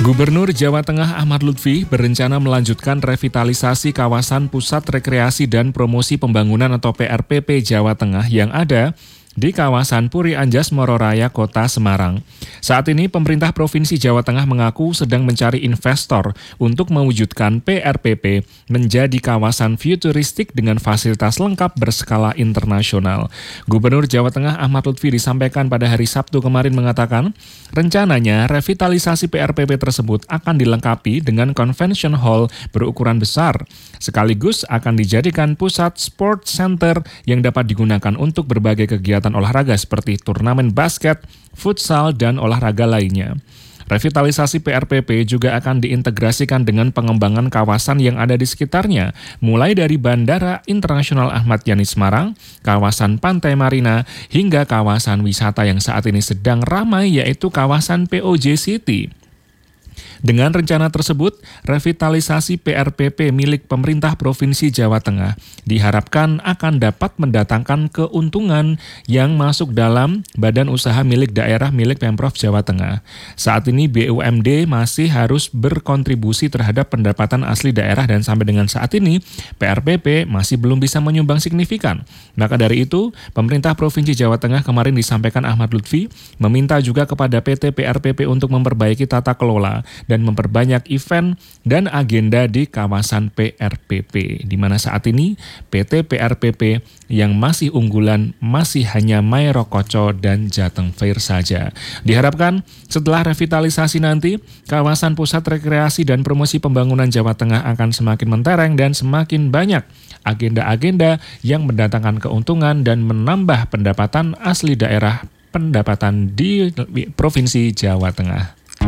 Gubernur Jawa Tengah Ahmad Lutfi berencana melanjutkan revitalisasi kawasan Pusat Rekreasi dan Promosi Pembangunan atau PRPP Jawa Tengah yang ada di kawasan Puri Anjas Mororaya, Kota Semarang. Saat ini pemerintah Provinsi Jawa Tengah mengaku sedang mencari investor untuk mewujudkan PRPP menjadi kawasan futuristik dengan fasilitas lengkap berskala internasional. Gubernur Jawa Tengah Ahmad Lutfi disampaikan pada hari Sabtu kemarin mengatakan, rencananya revitalisasi PRPP tersebut akan dilengkapi dengan convention hall berukuran besar, sekaligus akan dijadikan pusat sport center yang dapat digunakan untuk berbagai kegiatan olahraga seperti turnamen basket, futsal, dan olahraga lainnya. Revitalisasi PRPP juga akan diintegrasikan dengan pengembangan kawasan yang ada di sekitarnya, mulai dari Bandara Internasional Ahmad Yani Semarang, kawasan Pantai Marina, hingga kawasan wisata yang saat ini sedang ramai yaitu kawasan POJ City. Dengan rencana tersebut, revitalisasi PRPP milik pemerintah Provinsi Jawa Tengah diharapkan akan dapat mendatangkan keuntungan yang masuk dalam badan usaha milik daerah milik Pemprov Jawa Tengah. Saat ini BUMD masih harus berkontribusi terhadap pendapatan asli daerah dan sampai dengan saat ini PRPP masih belum bisa menyumbang signifikan. Maka dari itu, pemerintah Provinsi Jawa Tengah kemarin disampaikan Ahmad Lutfi meminta juga kepada PT PRPP untuk memperbaiki tata kelola dan memperbanyak event dan agenda di kawasan PRPP, di mana saat ini PT PRPP yang masih unggulan masih hanya Maero Koco dan Jateng Fair saja. Diharapkan setelah revitalisasi nanti, kawasan Pusat Rekreasi dan Promosi Pembangunan Jawa Tengah akan semakin mentereng dan semakin banyak agenda-agenda yang mendatangkan keuntungan dan menambah pendapatan asli daerah pendapatan di Provinsi Jawa Tengah.